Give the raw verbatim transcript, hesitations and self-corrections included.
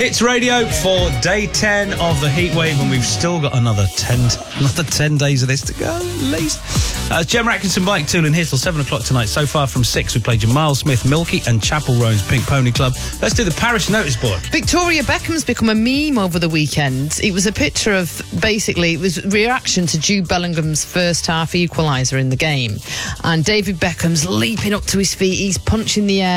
It's radio for day ten of the heat wave, and we've still got another ten, another ten days of this to go, at least. Uh, Gemma Atkinson, Mike Toolin here till seven o'clock tonight. So far from six, we played your Miles Smith, Milky, and Chapel Roan's Pink Pony Club. Let's do the Parish Notice Board. Victoria Beckham's become a meme over the weekend. It was a picture of, basically, it was reaction to Jude Bellingham's first half equaliser in the game. And David Beckham's leaping up to his feet. He's punching the air.